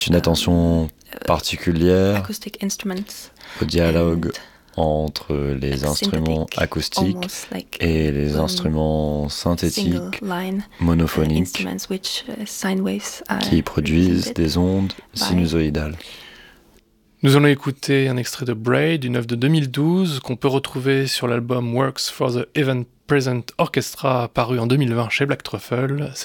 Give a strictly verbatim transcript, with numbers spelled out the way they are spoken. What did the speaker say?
Une attention particulière acoustic instruments au dialogue and entre les like instruments synthetic, acoustiques almost like et les um, instruments single synthétiques line uh, monophoniques instruments which uh, sine waves are qui produisent represented des ondes by. sinusoïdales. Nous allons écouter un extrait de Braid, une œuvre de deux mille douze qu'on peut retrouver sur l'album Works for the Event Present Orchestra paru en deux mille vingt chez Black Truffle.